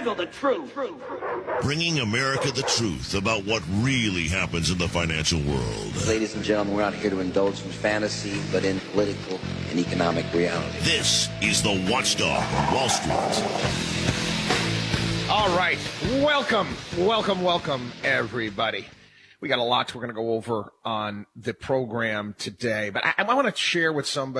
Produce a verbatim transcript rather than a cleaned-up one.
handle the truth. Bringing America the truth about what really happens in the financial world. Ladies and gentlemen, we're not here to indulge in fantasy, but in political and economic reality. This is the Watchdog on Wall Street. All right. Welcome, welcome, welcome, everybody. We got a lot we're going to go over on the program today, but I, I want to share with somebody